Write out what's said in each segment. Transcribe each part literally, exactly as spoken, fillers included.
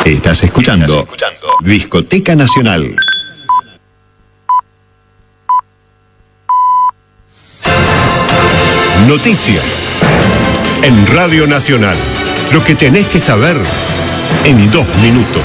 Estás escuchando, Estás escuchando Discoteca Nacional. Noticias en Radio Nacional. Lo que tenés que saber en dos minutos.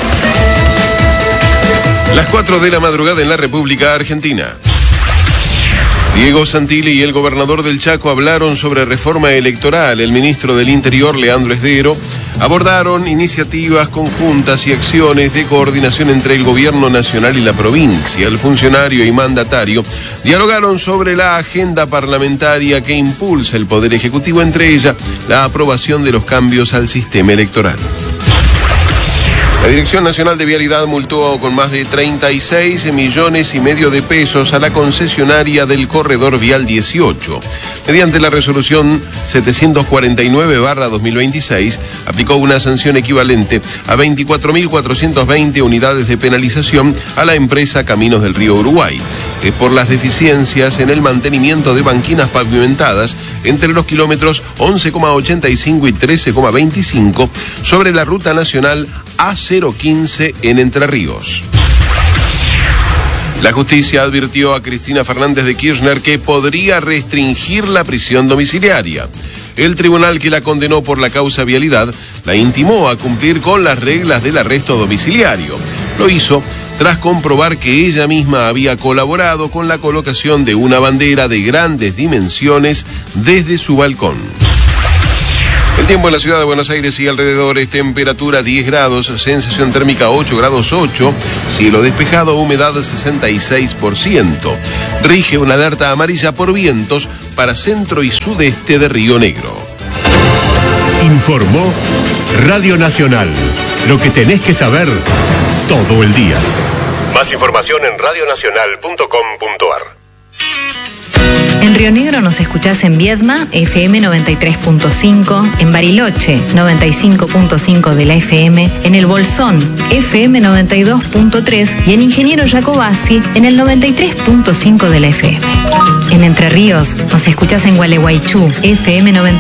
Las cuatro de la madrugada en la República Argentina. Diego Santilli y el gobernador del Chaco hablaron sobre reforma electoral. El ministro del Interior, Leandro Esdero, abordaron iniciativas conjuntas y acciones de coordinación entre el gobierno nacional y la provincia. El funcionario y mandatario dialogaron sobre la agenda parlamentaria que impulsa el Poder Ejecutivo, entre ellas la aprobación de los cambios al sistema electoral. La Dirección Nacional de Vialidad multó con más de treinta y seis millones y medio de pesos a la concesionaria del Corredor Vial dieciocho. Mediante la resolución setecientos cuarenta y nueve barra dos mil veintiséis, aplicó una sanción equivalente a veinticuatro mil cuatrocientas veinte unidades de penalización a la empresa Caminos del Río Uruguay, que por las deficiencias en el mantenimiento de banquinas pavimentadas entre los kilómetros once coma ochenta y cinco y trece coma veinticinco sobre la ruta nacional A cero quince en Entre Ríos. La justicia advirtió a Cristina Fernández de Kirchner que podría restringir la prisión domiciliaria. El tribunal que la condenó por la causa vialidad la intimó a cumplir con las reglas del arresto domiciliario. Lo hizo tras comprobar que ella misma había colaborado con la colocación de una bandera de grandes dimensiones desde su balcón. El tiempo en la ciudad de Buenos Aires y alrededores: temperatura diez grados, sensación térmica ocho grados ocho, cielo despejado, humedad sesenta y seis por ciento. Rige una alerta amarilla por vientos para centro y sudeste de Río Negro. Informó Radio Nacional. Lo que tenés que saber todo el día. Más información en radio nacional punto com punto ar. En Río Negro nos escuchás en Viedma, F M noventa y tres punto cinco, en Bariloche, noventa y cinco punto cinco de la F M, en El Bolsón, F M noventa y dos punto tres y en Ingeniero Jacobasi, en el noventa y tres punto cinco de la F M. En Entre Ríos nos escuchás en Gualeguaychú, F M noventa y tres punto cinco.